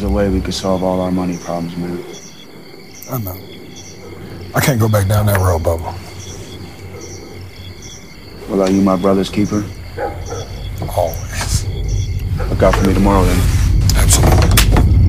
a way we could solve all our money problems, man. I know. I can't go back down that road, Bubba. Well, are you my brother's keeper? Always. Look out for me tomorrow, then. Absolutely.